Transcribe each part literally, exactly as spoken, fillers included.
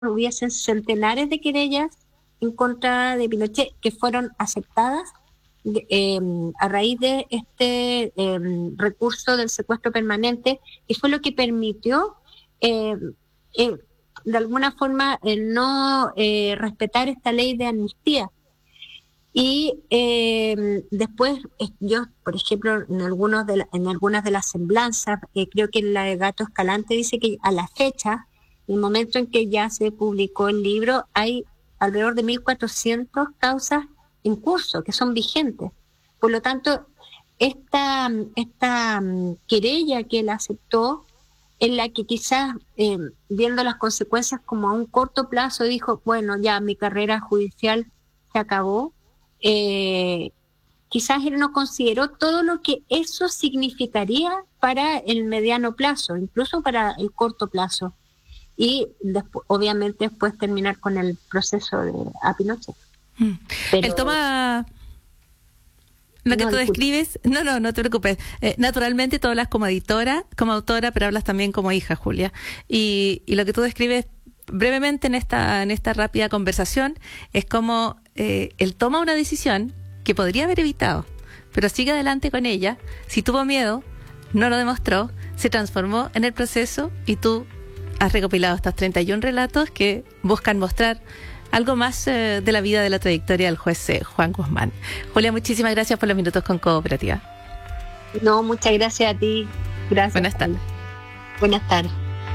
hubiesen centenares de querellas en contra de Pinochet que fueron aceptadas eh, a raíz de este eh, recurso del secuestro permanente, que fue lo que permitió eh, eh, de alguna forma el no eh, respetar esta ley de amnistía. Y eh, después yo, por ejemplo, en algunos de la, en algunas de las semblanzas, eh, creo que en la de Gato Escalante dice que a la fecha, el momento en que ya se publicó el libro, hay alrededor de mil cuatrocientas causas en curso que son vigentes. Por lo tanto, esta, esta querella que él aceptó, en la que quizás, eh, viendo las consecuencias como a un corto plazo, dijo, bueno, ya mi carrera judicial se acabó. Eh, quizás él no consideró todo lo que eso significaría para el mediano plazo, incluso para el corto plazo, y después, obviamente después terminar con el proceso de a Pinochet. Mm. Pero, él toma lo que no, tú disculpe. describes, no, no, no te preocupes. Eh, naturalmente tú hablas como editora, como autora, pero hablas también como hija, Julia. Y, y lo que tú describes brevemente en esta, en esta rápida conversación es como eh, él toma una decisión que podría haber evitado, pero sigue adelante con ella. Si tuvo miedo, no lo demostró, se transformó en el proceso y tú has recopilado estos treinta y uno relatos que buscan mostrar algo más eh, de la vida, de la trayectoria del juez eh, Juan Guzmán. Julia, muchísimas gracias por los minutos con Cooperativa. No, muchas gracias a ti. Gracias. Buenas tardes. Buenas tardes.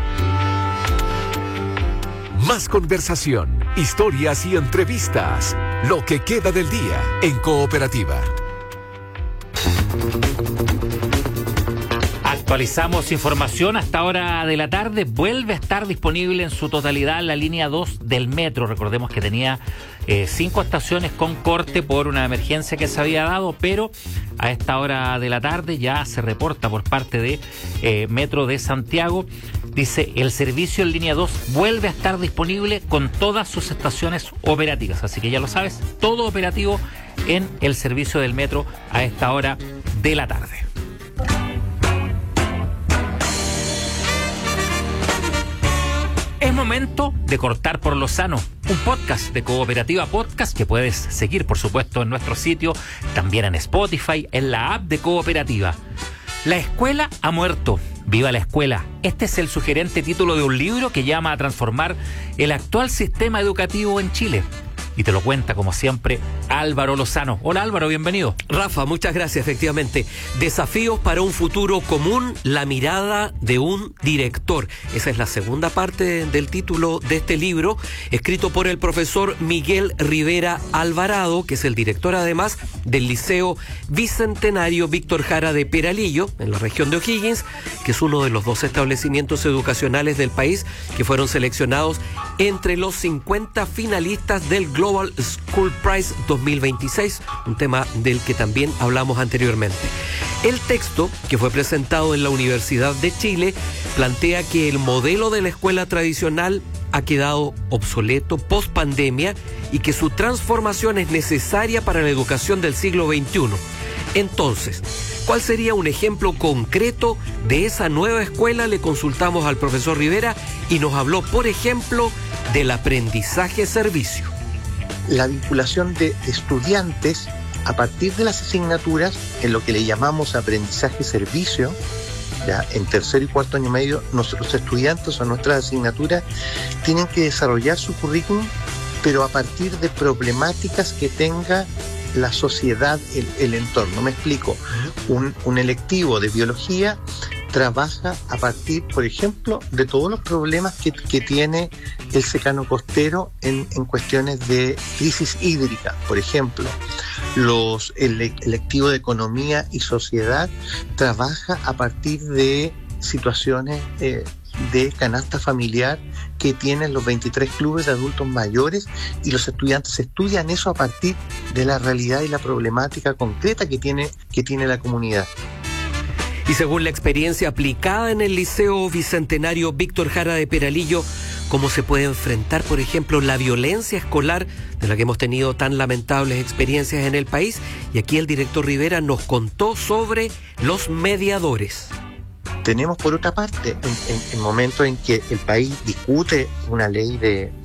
Más conversación, historias y entrevistas. Lo que queda del día en Cooperativa. Actualizamos información hasta hora de la tarde. Vuelve a estar disponible en su totalidad la línea dos del metro. Recordemos que tenía eh, cinco estaciones con corte por una emergencia que se había dado, pero a esta hora de la tarde ya se reporta por parte de eh, Metro de Santiago. Dice, el servicio en línea dos vuelve a estar disponible con todas sus estaciones operativas. Así que ya lo sabes, todo operativo en el servicio del metro a esta hora de la tarde. Es momento de cortar por lo sano, un podcast de Cooperativa Podcast que puedes seguir, por supuesto, en nuestro sitio, también en Spotify, en la app de Cooperativa. La escuela ha muerto. ¡Viva la escuela! Este es el sugerente título de un libro que llama a transformar el actual sistema educativo en Chile. Y te lo cuenta, como siempre, Álvaro Lozano. Hola Álvaro, bienvenido. Rafa, muchas gracias, efectivamente. Desafíos para un futuro común, la mirada de un director. Esa es la segunda parte del título de este libro, escrito por el profesor Miguel Rivera Alvarado, que es el director además del Liceo Bicentenario Víctor Jara de Peralillo, en la región de O'Higgins, que es uno de los dos establecimientos educacionales del país que fueron seleccionados entre los cincuenta finalistas del Global Global School Prize dos mil veintiséis, un tema del que también hablamos anteriormente. El texto, que fue presentado en la Universidad de Chile, plantea que el modelo de la escuela tradicional ha quedado obsoleto post pandemia y que su transformación es necesaria para la educación del siglo veintiuno. Entonces, ¿cuál sería un ejemplo concreto de esa nueva escuela? Le consultamos al profesor Rivera y nos habló, por ejemplo, del aprendizaje-servicio. La vinculación de estudiantes a partir de las asignaturas en lo que le llamamos aprendizaje-servicio. Ya en tercer y cuarto año medio, nuestros estudiantes o nuestras asignaturas tienen que desarrollar su currículum, pero a partir de problemáticas que tenga la sociedad, el, el entorno. Me explico. Un, un electivo de biología trabaja a partir, por ejemplo, de todos los problemas que, que tiene el secano costero en, en cuestiones de crisis hídrica. Por ejemplo, los, el electivo de economía y sociedad trabaja a partir de situaciones eh, de canasta familiar que tienen los veintitrés clubes de adultos mayores, y los estudiantes estudian eso a partir de la realidad y la problemática concreta que tiene, que tiene la comunidad. Y según la experiencia aplicada en el Liceo Bicentenario Víctor Jara de Peralillo, ¿cómo se puede enfrentar, por ejemplo, la violencia escolar, de la que hemos tenido tan lamentables experiencias en el país? Y aquí el director Rivera nos contó sobre los mediadores. Tenemos, por otra parte, en, en, en momentos en que el país discute una ley de,